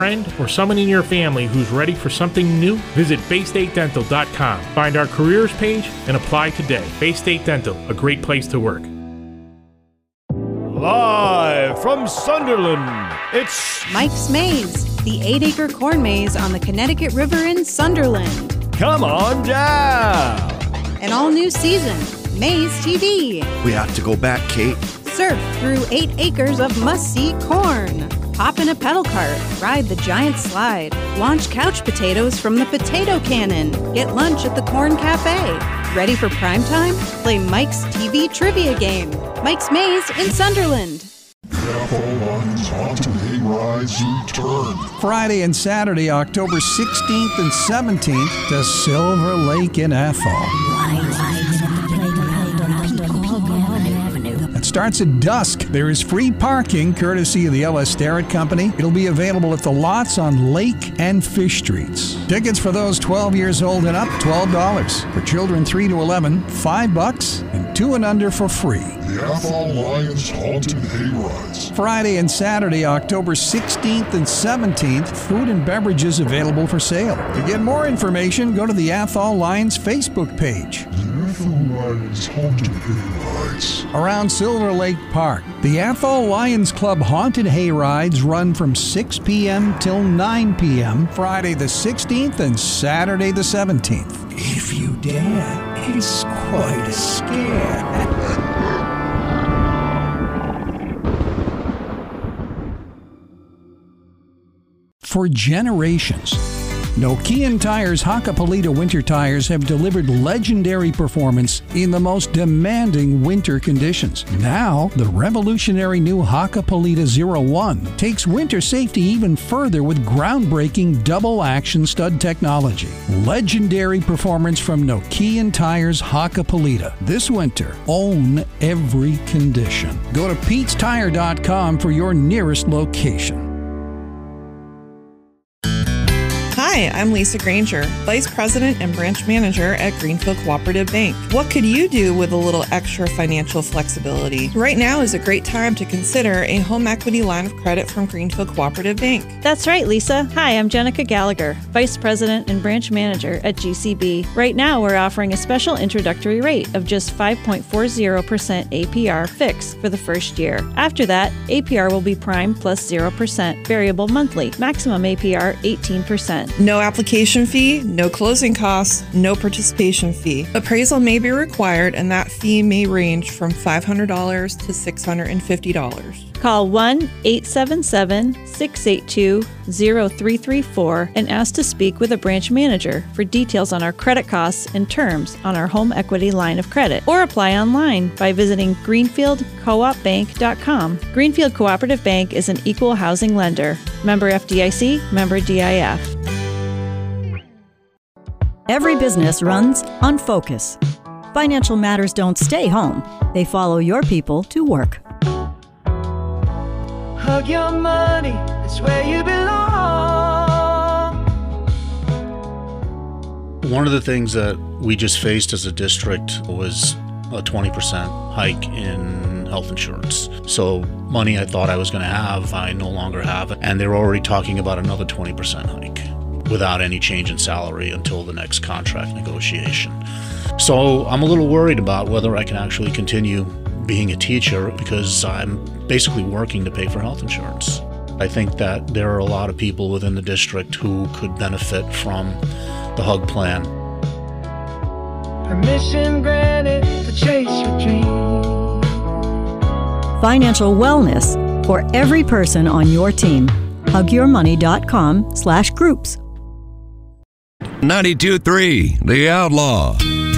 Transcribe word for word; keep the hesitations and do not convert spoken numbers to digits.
friend or someone in your family who's ready for something new? Visit bay state dental dot com. Find our careers page and apply today. Bay State Dental, a great place to work. Live from Sunderland, it's Mike's Maze, the eight-acre corn maze on the Connecticut River in Sunderland. Come on down. An all-new season, Maze T V. We have to go back, Kate. Surf through eight acres of must-see corn. Hop in a pedal cart, ride the giant slide, launch couch potatoes from the potato cannon, get lunch at the Corn Cafe. Ready for prime time? Play Mike's T V trivia game. Mike's Maze in Sunderland. Athol Lions Haunted Hayrides return. Friday and Saturday, October sixteenth and seventeenth to Silver Lake in Athol. It starts at dusk. There is free parking courtesy of the L S Starrett Company. It'll be available at the lots on Lake and Fish Streets. Tickets for those twelve years old and up, twelve dollars. For children three to eleven, five bucks, and two and under for free. The Athol Lions Haunted Hayrides. Friday and Saturday, October sixteenth and seventeenth, food and beverages available for sale. To get more information, go to the Athol Lions Facebook page. The Athol Lions Haunted Hayrides. Around Silver Lake Park, the Athol Lions Club Haunted Hayrides run from six p.m. till nine p.m. Friday the sixteenth and Saturday the seventeenth. If you dare, it's quite a scare. For generations, Nokian Tires Hakkapeliitta winter tires have delivered legendary performance in the most demanding winter conditions. Now, the revolutionary new Hakkapeliitta Zero One takes winter safety even further with groundbreaking double-action stud technology. Legendary performance from Nokian Tires Hakkapeliitta. This winter, own every condition. Go to pete's tire dot com for your nearest location. Hi, I'm Lisa Granger, Vice President and Branch Manager at Greenfield Cooperative Bank. What could you do with a little extra financial flexibility? Right now is a great time to consider a home equity line of credit from Greenfield Cooperative Bank. That's right, Lisa. Hi, I'm Jenica Gallagher, Vice President and Branch Manager at G C B. Right now, we're offering a special introductory rate of just five point four zero percent A P R fixed for the first year. After that, A P R will be prime plus zero percent, variable monthly, maximum A P R eighteen percent. No application fee, no closing costs, no participation fee. Appraisal may be required, and that fee may range from five hundred dollars to six hundred fifty dollars. Call one eight seven seven, six eight two, zero three three four and ask to speak with a branch manager for details on our credit costs and terms on our home equity line of credit, or apply online by visiting greenfield coop bank dot com. Greenfield Cooperative Bank is an equal housing lender. Member F D I C, member D I F. Every business runs on focus. Financial matters don't stay home. They follow your people to work. Hug your money, it's where you belong. One of the things that we just faced as a district was a twenty percent hike in health insurance. So money I thought I was going to have, I no longer have. And they're already talking about another twenty percent hike without any change in salary until the next contract negotiation. So I'm a little worried about whether I can actually continue being a teacher, because I'm basically working to pay for health insurance. I think that there are a lot of people within the district who could benefit from the H U G plan. Permission granted to chase your dream. Financial wellness for every person on your team. hug your money dot com slash groups. ninety-two point three The Outlaw.